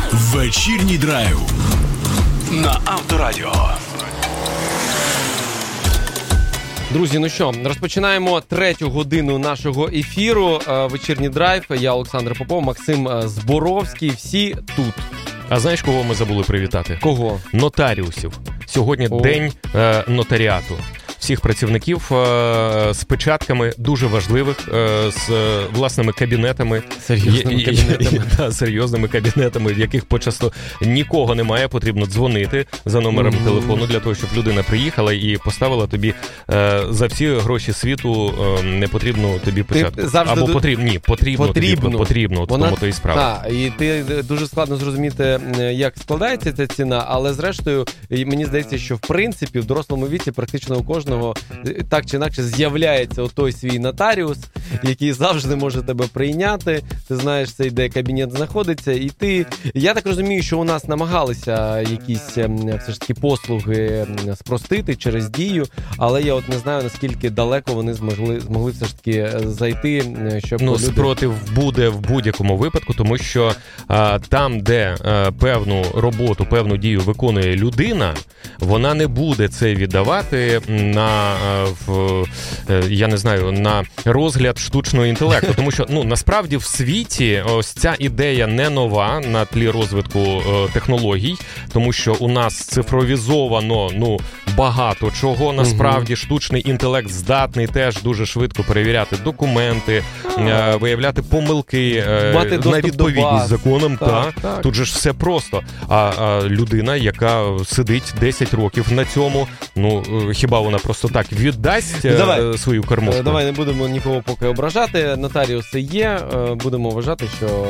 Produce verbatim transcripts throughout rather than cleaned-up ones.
Вечірній драйв на Авторадіо. Друзі, ну що, розпочинаємо третю годину нашого ефіру. Вечірній драйв. Я Олександр Попов, Максим Зборовський. Всі тут. А знаєш, кого ми забули привітати? Кого? Нотаріусів. Сьогодні О. день е, нотаріату. Всіх працівників е, з печатками дуже важливих, е, з е, власними кабінетами. Серйозними кабінетами. Да, серйозними кабінетами, в яких почасто нікого немає, потрібно дзвонити за номером mm-hmm. телефону для того, щоб людина приїхала і поставила тобі е, за всі гроші світу е, непотрібну тобі печатку. Або ду... потрібно, ні, потрібно, потрібно. Тобі, потрібно, от Вона... тому то і справа. Так, і ти дуже складно зрозуміти, як складається ця ціна, але зрештою, мені здається, що в принципі в дорослому віці практично у кожного так чи інакше з'являється отой свій нотаріус, який завжди може тебе прийняти. Ти знаєш, цей де кабінет знаходиться, і ти... Я так розумію, що у нас намагалися якісь все ж таки послуги спростити через Дію, але я от не знаю, наскільки далеко вони змогли, змогли все ж таки зайти, щоб ну, люди... спротив буде в будь-якому випадку, тому що а, там, де а, певну роботу, певну дію виконує людина, вона не буде це віддавати на, в, я не знаю, на розгляд штучного інтелекту. Тому що, ну, насправді в світі ось ця ідея не нова на тлі розвитку е, технологій, тому що у нас цифровізовано, ну, багато чого. Насправді штучний інтелект здатний теж дуже швидко перевіряти документи, е, виявляти помилки е, на відповідність законам. Так, та. так. Тут же ж все просто. А, а людина, яка сидить десять років на цьому, ну, хіба вона просто так віддасть давай, свою кормушку? Давай не будемо нікого поки ображати. Нотаріуси є. Будемо вважати, що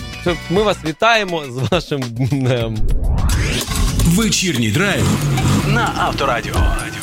ми вас вітаємо з вашим днем. Вечірній драйв на Авторадіо.